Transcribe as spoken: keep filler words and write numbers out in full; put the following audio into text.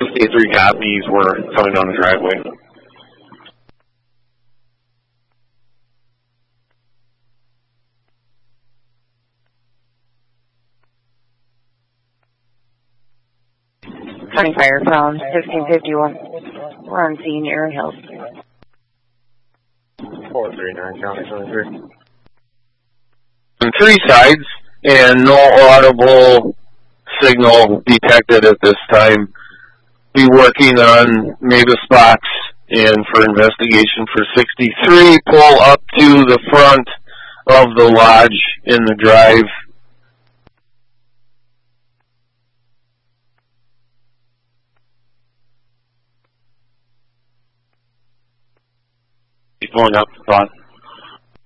three copies were coming down the driveway. County Fire found fifteen fifty-one. We're on scene, Erin Hills. four three nine, County twenty-three. On three sides, and no audible signal detected at this time. Be working on Mavis box and for investigation for sixty-three. Pull up to the front of the lodge in the drive. Pulling up, thought.